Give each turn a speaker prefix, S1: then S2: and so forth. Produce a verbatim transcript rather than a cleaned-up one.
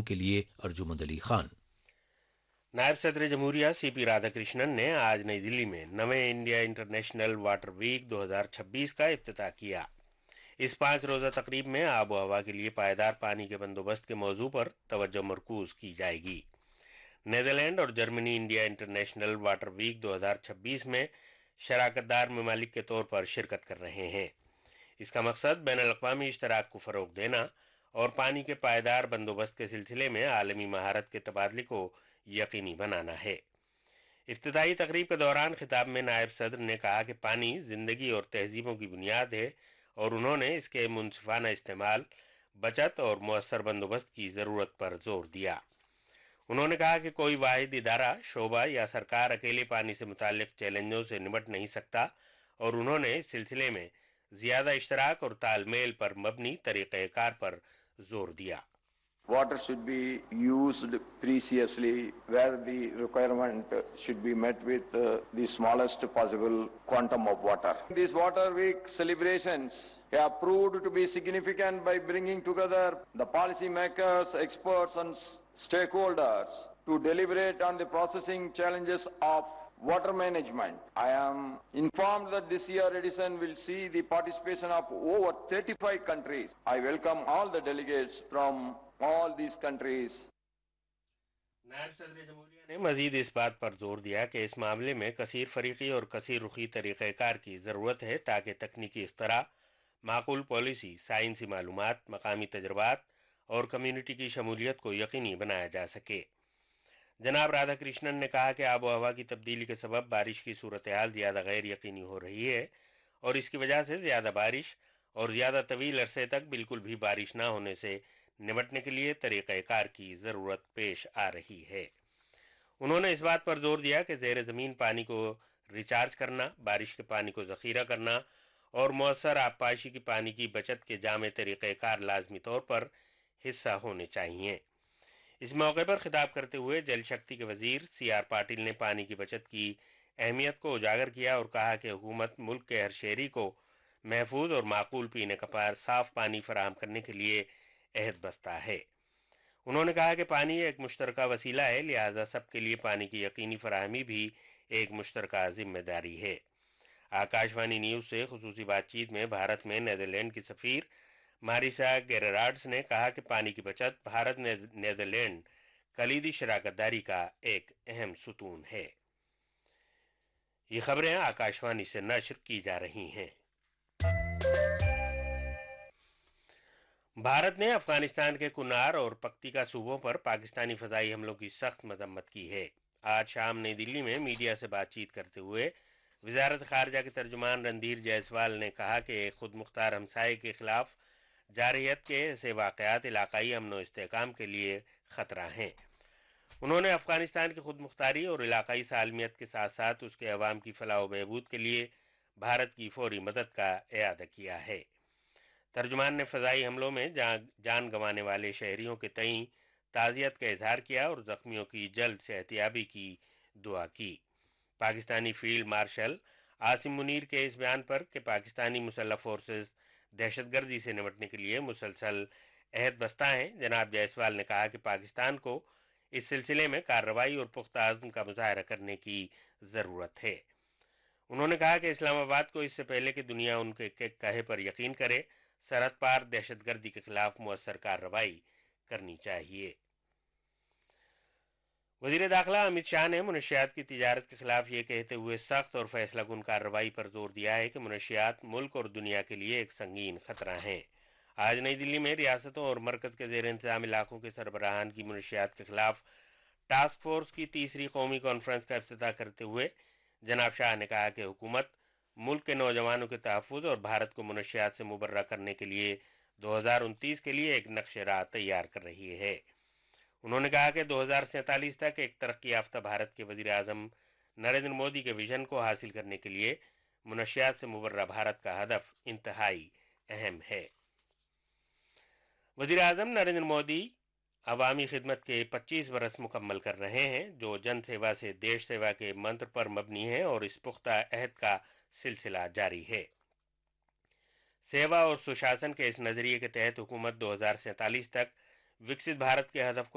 S1: کے لیے ارجمند علی خان۔
S2: نائب صدر جمہوریہ سی پی رادھا کرشنن نے آج نئی دلی میں نویں انڈیا انٹرنیشنل واٹر ویک دو ہزار چھبیس کا افتتاح کیا۔ اس پانچ روزہ تقریب میں آب و ہوا کے لیے پائیدار پانی کے بندوبست کے موضوع پر توجہ مرکوز کی جائے گی۔ نیدرلینڈ اور Germany India international water week دو ہزار چھبیس میں شراکت دار ممالک کے طور پر شرکت کر رہے ہیں۔ اس کا مقصد بین الاقوامی اشتراک کو فروغ دینا اور پانی کے پائیدار بندوبست کے سلسلے میں عالمی مہارت کے تبادلے کو یقینی بنانا ہے۔ افتتاحی تقریب کے دوران خطاب میں نائب صدر نے کہا کہ پانی زندگی اور تہذیبوں کی بنیاد ہے اور انہوں نے اس کے منصفانہ استعمال، بچت اور مؤثر بندوبست کی ضرورت پر زور دیا۔ انہوں نے کہا کہ کوئی واحد ادارہ، شعبہ یا سرکار اکیلے پانی سے متعلق چیلنجوں سے نمٹ نہیں سکتا اور انہوں نے اس سلسلے میں زیادہ اشتراک اور تال میل پر مبنی طریقہ کار پر زور دیا۔
S3: Water should be used preciously where the requirement should be met with uh, the smallest possible quantum of water. These Water Week celebrations have proved to be significant by bringing together the policy makers, experts and stakeholders to deliberate on the processing challenges of water management. I am informed that this year edition will see the participation of over thirty-five countries. I welcome all the delegates from all these countries.
S2: نائب صدر جمہوریہ نے مزید اس بات پر زور دیا کہ اس معاملے میں کثیر فریقی اور کثیر رخی طریقہ کار کی ضرورت ہے تاکہ تکنیکی اختراع، معقول پالیسی، سائنسی معلومات، مقامی تجربات اور کمیونٹی کی شمولیت کو یقینی بنایا جا سکے۔ جناب رادھا کرشنن نے کہا کہ آب و ہوا کی تبدیلی کے سبب بارش کی صورتحال زیادہ غیر یقینی ہو رہی ہے اور اس کی وجہ سے زیادہ بارش اور زیادہ طویل عرصے تک بالکل بھی بارش نہ ہونے سے نمٹنے کے لیے طریقہ کار کی ضرورت پیش آ رہی ہے۔ انہوں نے اس بات پر زور دیا کہ زیر زمین پانی کو ریچارج کرنا، بارش کے پانی کو ذخیرہ کرنا اور مؤثر آبپاشی کی پانی کی بچت کے جامع طریقہ کار لازمی طور پر حصہ ہونے چاہیے۔ اس موقع پر خطاب کرتے ہوئے جل شکتی کے وزیر سی آر پاٹل نے پانی کی بچت کی اہمیت کو اجاگر کیا اور کہا کہ حکومت ملک کے ہر شہری کو محفوظ اور معقول پینے کا صاف پانی فراہم کرنے کے لیے عہد بستہ ہے۔ انہوں نے کہا کہ پانی ایک مشترکہ وسیلہ ہے، لہذا سب کے لیے پانی کی یقینی فراہمی بھی ایک مشترکہ ذمہ داری ہے۔ آکاش وانی نیوز سے خصوصی بات چیت میں بھارت میں نیدرلینڈ کی سفیر ماریسا گیرراڈز نے کہا کہ پانی کی بچت بھارت نیدرلینڈ کلیدی شراکت داری کا ایک اہم ستون ہے۔ یہ خبریں آکاش وانی سے نشر کی جا رہی ہیں۔ بھارت نے افغانستان کے کنار اور پکتیکا صوبوں پر پاکستانی فضائی حملوں کی سخت مذمت کی ہے۔ آج شام نئی دلی میں میڈیا سے بات چیت کرتے ہوئے وزارت خارجہ کے ترجمان رندھیر جیسوال نے کہا کہ خود مختار ہمسائے کے خلاف جارحیت کے ایسے واقعات علاقائی امن و استحکام کے لیے خطرہ ہیں۔ انہوں نے افغانستان کی خود مختاری اور علاقائی سالمیت کے ساتھ ساتھ اس کے عوام کی فلاح و بہبود کے لیے بھارت کی فوری مدد کا اعادہ کیا ہے۔ ترجمان نے فضائی حملوں میں جان گنوانے والے شہریوں کے تئیں تعزیت کا اظہار کیا اور زخمیوں کی جلد صحتیابی کی دعا کی۔ پاکستانی فیلڈ مارشل عاصم منیر کے اس بیان پر کہ پاکستانی مسلح فورسز دہشت گردی سے نمٹنے کے لیے مسلسل عہد بستہ ہیں، جناب جیسوال نے کہا کہ پاکستان کو اس سلسلے میں کارروائی اور پختہ عزم کا مظاہرہ کرنے کی ضرورت ہے۔ انہوں نے کہا کہ اسلام آباد کو اس سے پہلے کہ دنیا ان کے کہے پر یقین کرے، سرحد پار دہشت گردی کے خلاف مؤثر کارروائی کرنی چاہیے۔ وزیر داخلہ امت شاہ نے منشیات کی تجارت کے خلاف یہ کہتے ہوئے سخت اور فیصلہ کن کارروائی پر زور دیا ہے کہ منشیات ملک اور دنیا کے لیے ایک سنگین خطرہ ہیں۔ آج نئی دلی میں ریاستوں اور مرکز کے زیر انتظام علاقوں کے سربراہان کی منشیات کے خلاف ٹاسک فورس کی تیسری قومی کانفرنس کا افتتاح کرتے ہوئے جناب شاہ نے کہا کہ حکومت ملک کے نوجوانوں کے تحفظ اور بھارت کو منشیات سے مبرہ کرنے کے لیے دو ہزار انتیس کے لیے ایک نقشہ راہ تیار کر رہی ہے۔ انہوں نے کہا کہ دو ہزار سینتالیس تک ایک ترقی یافتہ بھارت کے وزیر اعظم نریندر مودی کے ویژن کو حاصل کرنے کے لیے منشیات سے مبرہ بھارت کا ہدف انتہائی اہم ہے۔ وزیر اعظم نریندر مودی عوامی خدمت کے پچیس برس مکمل کر رہے ہیں، جو جن سیوا سے دیش سیوا کے منتر پر مبنی ہے اور اس پختہ عہد کا سلسلہ جاری ہے۔ سیوا اور سشاسن کے اس نظریے کے تحت حکومت دو ہزار سینتالیس تک وکست بھارت کے ہدف کو